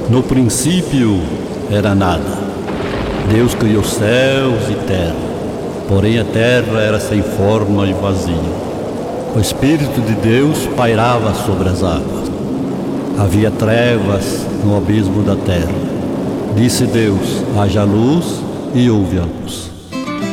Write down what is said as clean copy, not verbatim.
No princípio era nada. Deus criou céus e terra, porém a terra era sem forma e vazia. O Espírito de Deus pairava sobre as águas. Havia trevas no abismo da terra. Disse Deus: haja luz, e houve a luz.